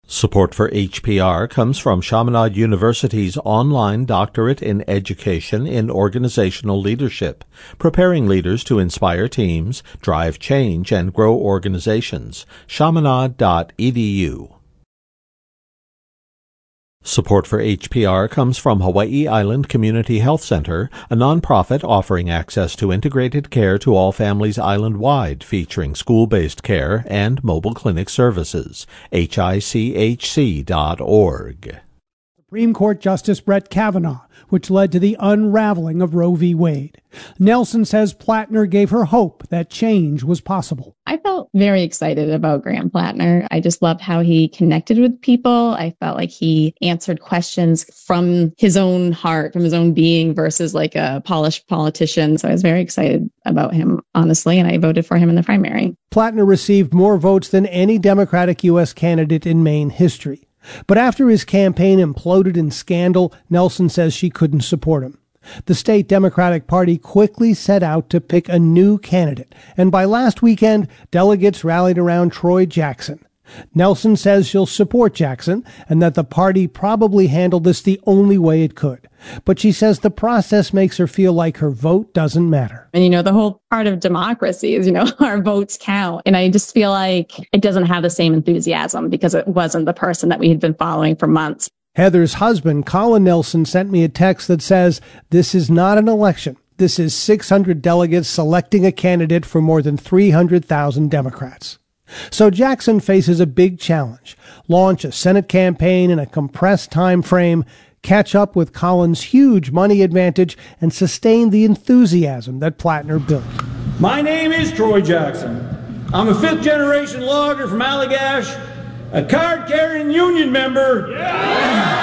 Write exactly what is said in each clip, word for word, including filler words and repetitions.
Support for H P R comes from Chaminade University's online doctorate in education in organizational leadership, preparing leaders to inspire teams, drive change, and grow organizations. chaminade dot e d u. Support for H P R comes from Hawaii Island Community Health Center, a nonprofit offering access to integrated care to all families island-wide, featuring school-based care and mobile clinic services. H I C H C dot org. Supreme Court Justice Brett Kavanaugh, which led to the unraveling of Roe v. Wade. Nelson says Plattner gave her hope that change was possible. I felt very excited about Graham Plattner. I just loved how he connected with people. I felt like he answered questions from his own heart, from his own being, versus like a polished politician. So I was very excited about him, honestly, and I voted for him in the primary. Plattner received more votes than any Democratic U S candidate in Maine history. But after his campaign imploded in scandal, Nelson says she couldn't support him. The state Democratic Party quickly set out to pick a new candidate, and by last weekend, delegates rallied around Troy Jackson. Nelson says she'll support Jackson and that the party probably handled this the only way it could. But she says the process makes her feel like her vote doesn't matter. And, you know, the whole part of democracy is, you know, our votes count. And I just feel like it doesn't have the same enthusiasm because it wasn't the person that we had been following for months. Heather's husband, Colin Nelson, sent me a text that says, "This is not an election. This is six hundred delegates selecting a candidate for more than three hundred thousand Democrats." So Jackson faces a big challenge: launch a Senate campaign in a compressed time frame, catch up with Colin's huge money advantage, and sustain the enthusiasm that Plattner built. My name is Troy Jackson. I'm a fifth-generation logger from Allagash, a card-carrying union member. Yeah!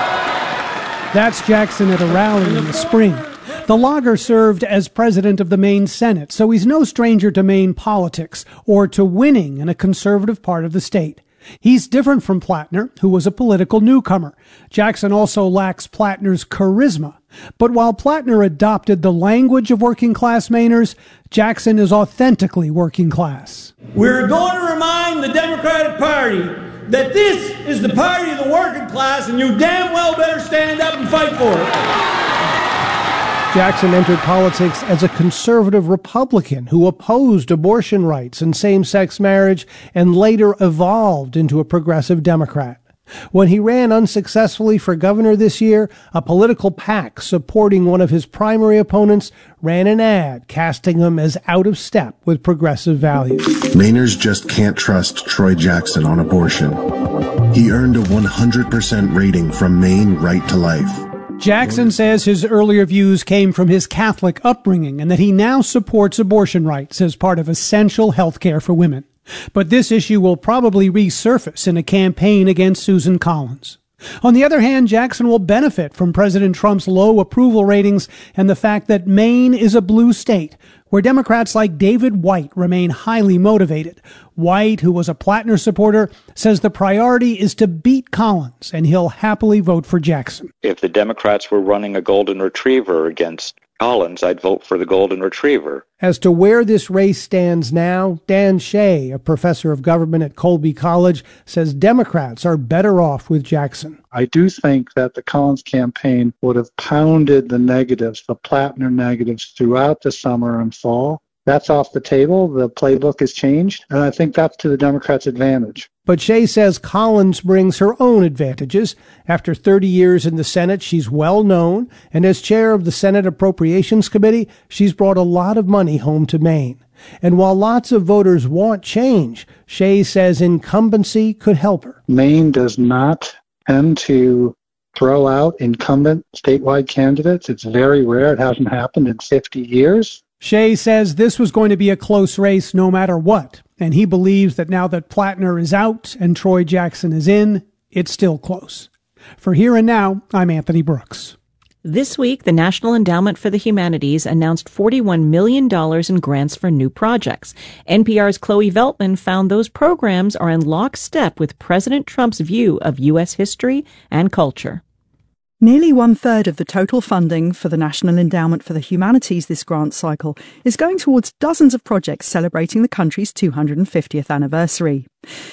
That's Jackson at a rally in the spring. The logger served as president of the Maine Senate, so he's no stranger to Maine politics or to winning in a conservative part of the state. He's different from Plattner, who was a political newcomer. Jackson also lacks Plattner's charisma. But while Plattner adopted the language of working-class Mainers, Jackson is authentically working class. We're going to remind the Democratic Party that this is the party of the working class, and you damn well better stand up and fight for it. Jackson entered politics as a conservative Republican who opposed abortion rights and same-sex marriage and later evolved into a progressive Democrat. When he ran unsuccessfully for governor this year, a political PAC supporting one of his primary opponents ran an ad casting him as out of step with progressive values. Mainers just can't trust Troy Jackson on abortion. He earned a one hundred percent rating from Maine Right to Life. Jackson says his earlier views came from his Catholic upbringing and that he now supports abortion rights as part of essential health care for women. But this issue will probably resurface in a campaign against Susan Collins. On the other hand, Jackson will benefit from President Trump's low approval ratings and the fact that Maine is a blue state, where Democrats like David White remain highly motivated. White, who was a Plattner supporter, says the priority is to beat Collins, and he'll happily vote for Jackson. If the Democrats were running a golden retriever against Collins, I'd vote for the golden retriever. As to where this race stands now, Dan Shea, a professor of government at Colby College, says Democrats are better off with Jackson. I do think that the Collins campaign would have pounded the negatives, the Plattner negatives, throughout the summer and fall. That's off the table. The playbook has changed, and I think that's to the Democrats' advantage. But Shea says Collins brings her own advantages. After thirty years in the Senate, she's well known, and as chair of the Senate Appropriations Committee, she's brought a lot of money home to Maine. And while lots of voters want change, Shea says incumbency could help her. Maine does not tend to throw out incumbent statewide candidates. It's very rare. It hasn't happened in fifty years. Shea says this was going to be a close race no matter what, and he believes that now that Plattner is out and Troy Jackson is in, it's still close. For Here and Now, I'm Anthony Brooks. This week, the National Endowment for the Humanities announced forty-one million dollars in grants for new projects. N P R's Chloe Veltman found those programs are in lockstep with President Trump's view of U S history and culture. Nearly one-third of the total funding for the National Endowment for the Humanities this grant cycle is going towards dozens of projects celebrating the country's two hundred fiftieth anniversary.